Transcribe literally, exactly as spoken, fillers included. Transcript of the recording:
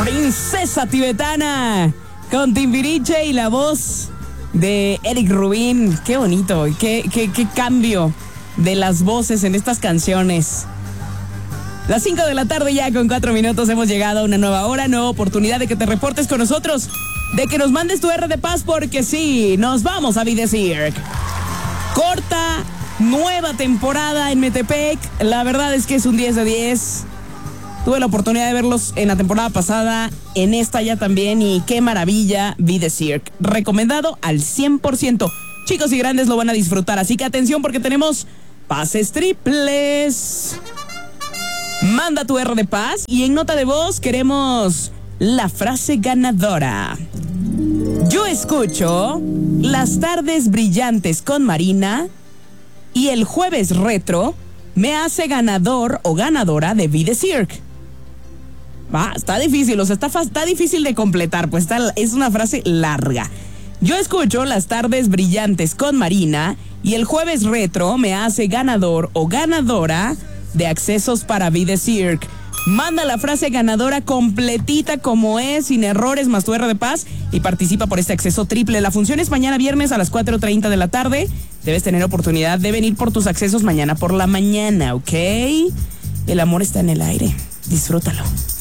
Princesa Tibetana con Timbiriche y la voz de Eric Rubin. Qué bonito, qué, qué, qué cambio de las voces en estas canciones. Las cinco de la tarde ya con cuatro minutos hemos llegado a una nueva hora, nueva oportunidad de que te reportes con nosotros, de que nos mandes tu R de paz, porque sí, nos vamos a Videcirc. Corta, nueva temporada en Metepec. La verdad es que es un diez de diez. Tuve la oportunidad de verlos en la temporada pasada, en esta ya también, y qué maravilla, Videcirc. Recomendado al cien por ciento. Chicos y grandes lo van a disfrutar, así que atención porque tenemos pases triples. Manda tu R de paz y en nota de voz queremos la frase ganadora. Yo escucho Las tardes brillantes con Marina y el jueves retro me hace ganador o ganadora de Videcirc. Va, está difícil, o sea, está, está difícil de completar, pues está, es una frase larga. Yo escucho Las tardes brillantes con Marina y el jueves retro me hace ganador o ganadora de accesos para Videcirc. Manda la frase ganadora completita como es, sin errores, más tu R de paz, y participa por este acceso triple. La función es mañana viernes a las cuatro treinta de la tarde. Debes tener oportunidad de venir por tus accesos mañana por la mañana, ¿ok? El amor está en el aire. Disfrútalo.